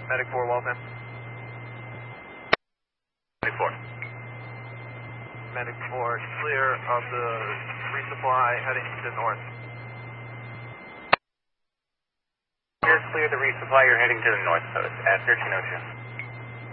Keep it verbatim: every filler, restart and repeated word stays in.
Medic four, Walton. Medic four. Medic four, clear of the resupply heading to north. You're clear the resupply, you're heading to the north, so it's at thirteen oh two.